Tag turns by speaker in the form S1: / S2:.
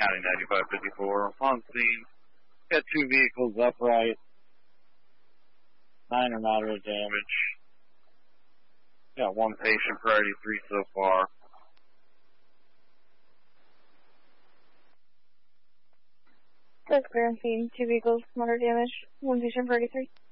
S1: County 9554. On scene. Got 2 vehicles upright. 9 are moderate damage. Got 1 patient, priority 3 so far.
S2: That's clear on scene. 2 vehicles, moderate damage. 1 patient, priority 3.